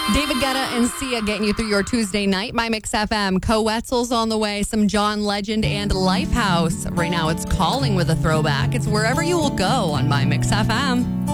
David Guetta and Sia getting you through your Tuesday night. My Mix FM. Co-Wetzel's on the way. Some John Legend and Lifehouse. Right now it's Calling with a throwback. It's Wherever You Will Go on My Mix FM.